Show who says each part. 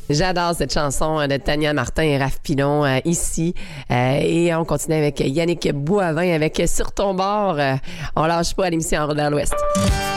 Speaker 1: J'adore cette chanson de Tania Martin et Raph Pilon ici. Et on continue avec Yannick Boivin avec Sur ton bord. On lâche pas à l'émission En route vers l'Ouest.